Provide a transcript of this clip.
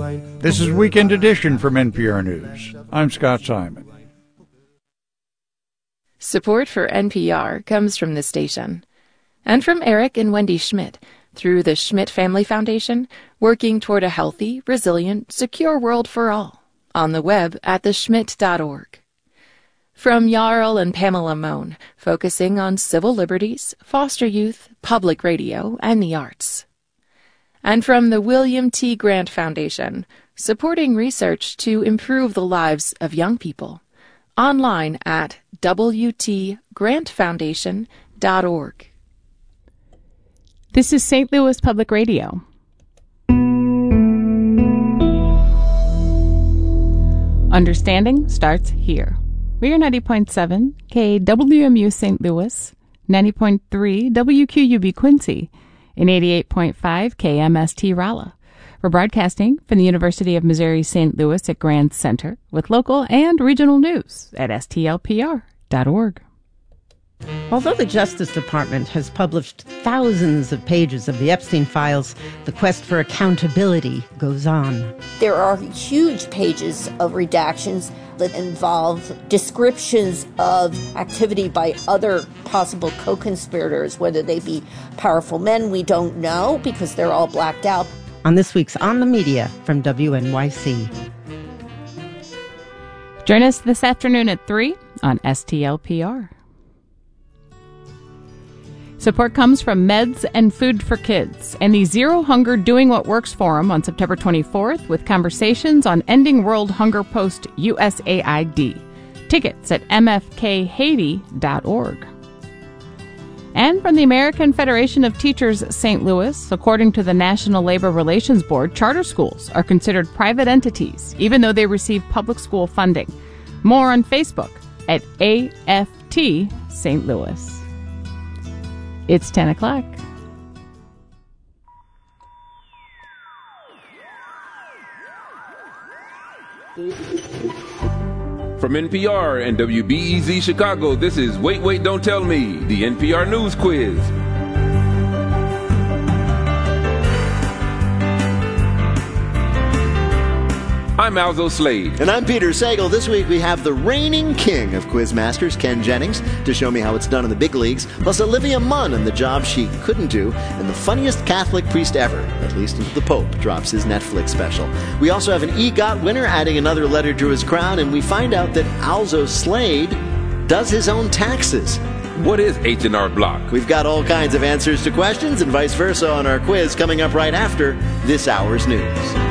This is Weekend Edition from NPR News. I'm Scott Simon. Support for NPR comes from this station and from Eric and Wendy Schmidt through the Schmidt Family Foundation, working toward a healthy, resilient, secure world for all on the web at theschmidt.org. From Jarl and Pamela Mohn, focusing on civil liberties, foster youth, public radio, and the arts. And from the William T. Grant Foundation, supporting research to improve the lives of young people. Online at wtgrantfoundation.org. This is St. Louis Public Radio. Understanding starts here. We are 90.7 KWMU St. Louis, 90.3 WQUB Quincy, and 88.5 KMST Rolla. We're broadcasting from the University of Missouri St. Louis at Grand Center with local and regional news at stlpr.org. Although the Justice Department has published thousands of pages of the Epstein files, the quest for accountability goes on. There are huge pages of redactions that involve descriptions of activity by other possible co-conspirators, whether they be powerful men, we don't know because they're all blacked out. On this week's On the Media from WNYC. Join us this afternoon at 3 on STLPR. Support comes from Meds and Food for Kids and the Zero Hunger Doing What Works Forum on September 24th with conversations on ending World Hunger post USAID. Tickets at mfkhaiti.org. And from the American Federation of Teachers St. Louis, according to the National Labor Relations Board, charter schools are considered private entities, even though they receive public school funding. More on Facebook at AFT St. Louis. It's 10 o'clock. From NPR and WBEZ Chicago, this is Wait, Wait, Don't Tell Me, the NPR News Quiz. I'm Alzo Slade. And I'm Peter Sagal. This week we have the reigning king of Quizmasters, Ken Jennings, to show me how it's done in the big leagues, plus Olivia Munn and the job she couldn't do, and the funniest Catholic priest ever, at least until the Pope drops his Netflix special. We also have an EGOT winner adding another letter to his crown, and we find out that Alzo Slade does his own taxes. What is H&R Block? We've got all kinds of answers to questions and vice versa on our quiz coming up right after this hour's news.